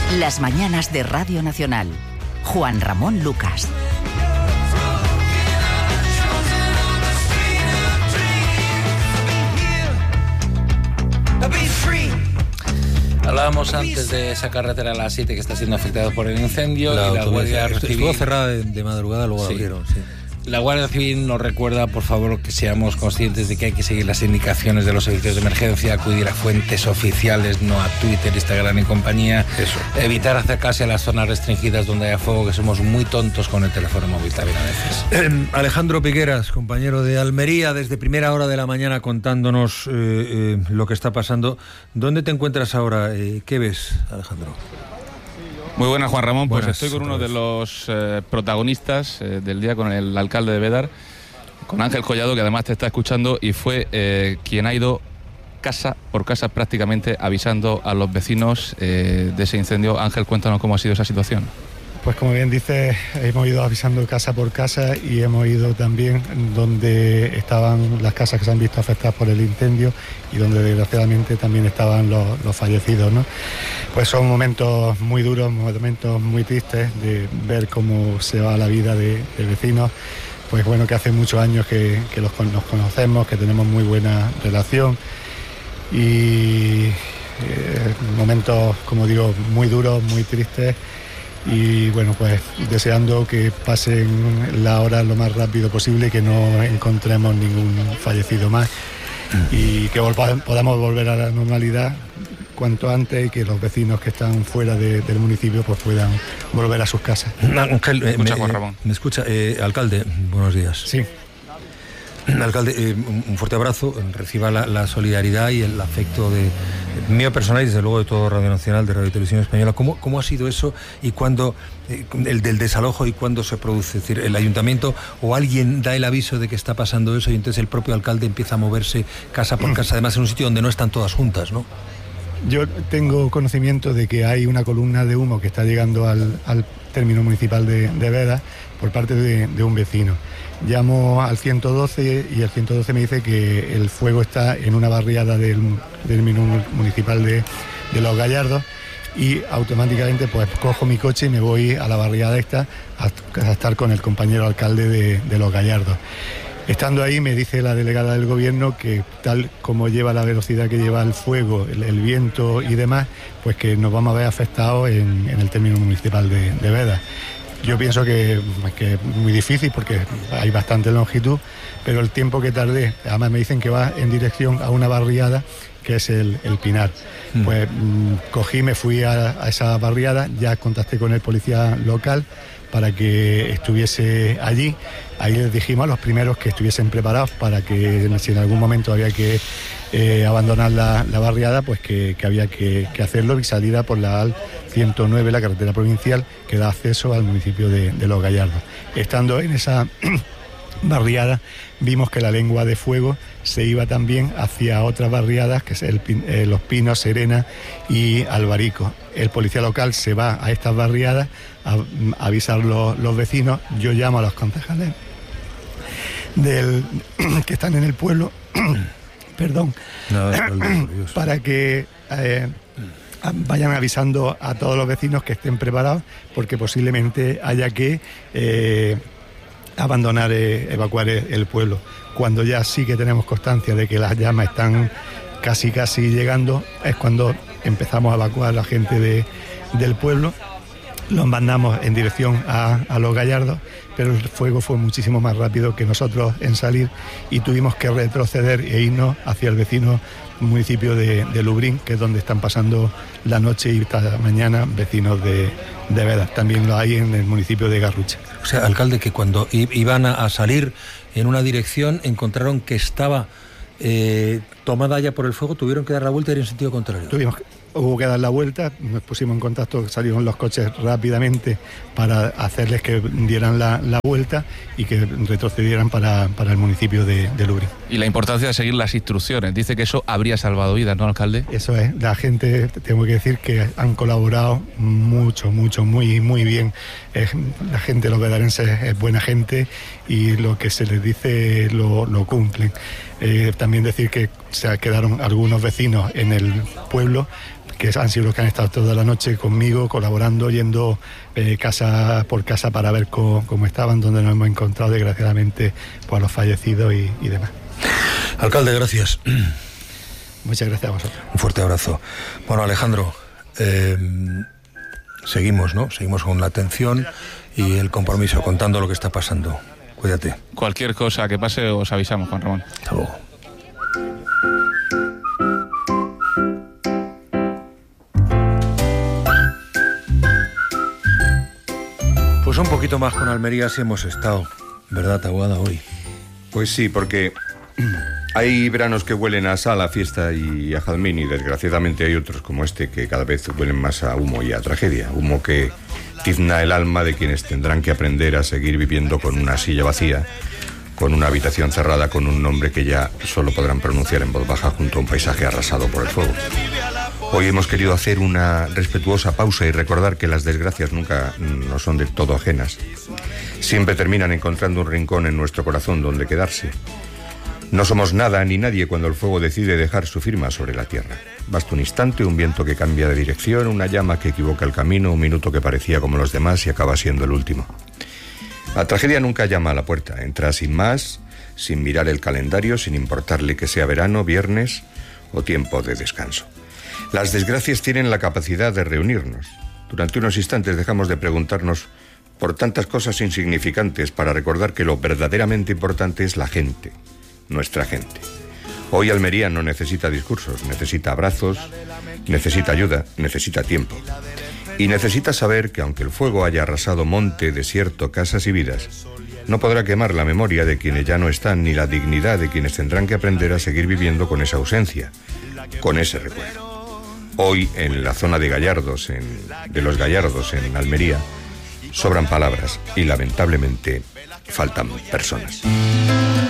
Las mañanas de Radio Nacional. Juan Ramón Lucas. Hablábamos antes de esa carretera a las 7 que está siendo afectada por el incendio. La y la Guardia Civil estuvo cerrada de madrugada, luego abrieron, sí. La Guardia Civil nos recuerda, por favor, que seamos conscientes de que hay que seguir las indicaciones de los servicios de emergencia, acudir a fuentes oficiales, no a Twitter, Instagram y compañía. Eso. Evitar acercarse a las zonas restringidas donde haya fuego, que somos muy tontos con el teléfono móvil también a veces. Alejandro Piqueras, compañero de Almería, desde primera hora de la mañana contándonos lo que está pasando. ¿Dónde te encuentras ahora? ¿Qué ves, Alejandro? Muy buenas, Juan Ramón. Pues Buenas, estoy con uno de los protagonistas del día, con el alcalde de Bédar, con Ángel Collado, que además te está escuchando y fue quien ha ido casa por casa prácticamente avisando a los vecinos de ese incendio. Ángel, cuéntanos cómo ha sido esa situación. Pues como bien dices, hemos ido avisando casa por casa y hemos ido también donde estaban las casas que se han visto afectadas por el incendio y donde desgraciadamente también estaban los fallecidos, ¿no? Pues son momentos muy duros, momentos muy tristes de ver cómo se va la vida de vecinos. Pues bueno, que hace muchos años que nos conocemos, que tenemos muy buena relación y momentos, como digo, muy duros, muy tristes. Y bueno, pues deseando que pasen la hora lo más rápido posible, que no encontremos ningún fallecido más y que podamos volver a la normalidad cuanto antes y que los vecinos que están fuera del municipio pues puedan volver a sus casas. Ángel, Juan Ramón. ¿Me escucha? Alcalde, buenos días. Sí. Alcalde, un fuerte abrazo, reciba la solidaridad y el afecto de mío personal y desde luego de todo Radio Nacional, de Radio Televisión Española. ¿Cómo ha sido eso y cuándo, el del desalojo y cuándo se produce? Es decir, el ayuntamiento o alguien da el aviso de que está pasando eso y entonces el propio alcalde empieza a moverse casa por casa, además en un sitio donde no están todas juntas, ¿no? Yo tengo conocimiento de que hay una columna de humo que está llegando al término municipal de Bédar por parte de un vecino. Llamo al 112 y el 112 me dice que el fuego está en una barriada del término municipal de Los Gallardos y automáticamente pues cojo mi coche y me voy a la barriada esta a estar con el compañero alcalde de Los Gallardos. Estando ahí me dice la delegada del gobierno que tal como lleva la velocidad que lleva el fuego, el viento y demás, pues que nos vamos a ver afectados en el término municipal de Bédar. Yo pienso que es muy difícil porque hay bastante longitud, pero el tiempo que tardé, además me dicen que va en dirección a una barriada que es el Pinar. Pues cogí, me fui a esa barriada, ya contacté con el policía local para que estuviese allí. Ahí les dijimos a los primeros que estuviesen preparados para que si en algún momento había que abandonar la barriada, pues que había que hacerlo y salida por la AL 109, la carretera provincial que da acceso al municipio de Los Gallardos. Estando en esa barriada vimos que la lengua de fuego se iba también hacia otras barriadas, que es Los Pinos, Serena y Albarico. El policía local se va a estas barriadas a avisar los vecinos. Yo llamo a los concejales que están en el pueblo perdón, para que vayan avisando a todos los vecinos que estén preparados, porque posiblemente haya que abandonar, evacuar el pueblo. Cuando ya sí que tenemos constancia de que las llamas están casi llegando, es cuando empezamos a evacuar a la gente del pueblo. Los mandamos en dirección a Los Gallardos, pero el fuego fue muchísimo más rápido que nosotros en salir y tuvimos que retroceder e irnos hacia el vecino municipio de Lubrín, que es donde están pasando la noche y esta mañana vecinos de Bédar. También lo hay en el municipio de Garrucha. O sea, alcalde, que cuando iban a salir en una dirección encontraron que estaba tomada ya por el fuego, tuvieron que dar la vuelta y ir en sentido contrario. Hubo que dar la vuelta, nos pusimos en contacto, salieron los coches rápidamente para hacerles que dieran la vuelta y que retrocedieran para el municipio de Lubrín. Y la importancia de seguir las instrucciones, dice que eso habría salvado vidas, ¿no, alcalde? Eso es, la gente, tengo que decir que han colaborado mucho, muy bien. La gente, los bedarenses, es buena gente y lo que se les dice lo cumplen. También decir que se quedaron algunos vecinos en el pueblo que han sido los que han estado toda la noche conmigo, colaborando, yendo casa por casa para ver cómo estaban, donde nos hemos encontrado, desgraciadamente, pues, a los fallecidos y demás. Alcalde, gracias. Muchas gracias a vosotros. Un fuerte abrazo. Bueno, Alejandro, seguimos, ¿no? Seguimos con la atención y el compromiso, contando lo que está pasando. Cuídate. Cualquier cosa que pase os avisamos, Juan Ramón. Hasta luego. Pues un poquito más con Almería sí hemos estado, ¿verdad, Taboada, hoy? Pues sí, porque hay veranos que huelen a sal, a fiesta y a jazmín, y desgraciadamente hay otros como este que cada vez huelen más a humo y a tragedia. Humo que tizna el alma de quienes tendrán que aprender a seguir viviendo con una silla vacía, con una habitación cerrada, con un nombre que ya solo podrán pronunciar en voz baja junto a un paisaje arrasado por el fuego. Hoy hemos querido hacer una respetuosa pausa y recordar que las desgracias nunca nos son del todo ajenas. Siempre terminan encontrando un rincón en nuestro corazón donde quedarse. No somos nada ni nadie cuando el fuego decide dejar su firma sobre la tierra. Basta un instante, un viento que cambia de dirección, una llama que equivoca el camino, un minuto que parecía como los demás y acaba siendo el último. La tragedia nunca llama a la puerta, entra sin más, sin mirar el calendario, sin importarle que sea verano, viernes o tiempo de descanso. Las desgracias tienen la capacidad de reunirnos. Durante unos instantes dejamos de preguntarnos por tantas cosas insignificantes para recordar que lo verdaderamente importante es la gente, nuestra gente. Hoy Almería no necesita discursos, necesita abrazos, necesita ayuda, necesita tiempo. Y necesita saber que aunque el fuego haya arrasado monte, desierto, casas y vidas, no podrá quemar la memoria de quienes ya no están ni la dignidad de quienes tendrán que aprender a seguir viviendo con esa ausencia, con ese recuerdo. Hoy, en la zona de Gallardos, de los Gallardos, en Almería, sobran palabras y lamentablemente faltan personas.